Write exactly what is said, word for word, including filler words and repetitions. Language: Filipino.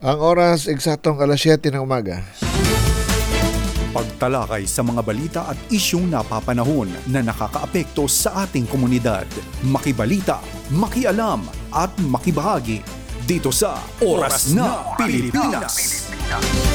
Ang oras eksaktong alas siyete ng umaga. Pagtalakay sa mga balita at isyung napapanahon na nakakaapekto sa ating komunidad. Makibalita, makialam, at makibahagi dito sa Oras na Pilipinas.